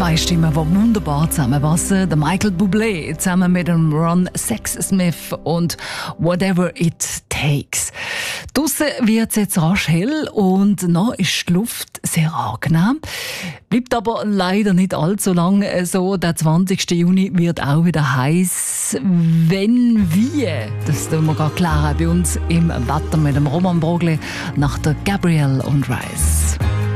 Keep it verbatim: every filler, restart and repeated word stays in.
Zwei Stimmen, die wunderbar zusammenpassen. Der Michael Bublé zusammen mit dem Ron Sexsmith und Whatever It Takes. Draussen wird es jetzt rasch hell und noch ist die Luft sehr angenehm. Bleibt aber leider nicht allzu lang so. Der zwanzigsten Juni wird auch wieder heiß. Wenn wie, das tun wir gerade klären bei uns im Wetter mit dem Roman Brogli nach der Gabrielle und Rice.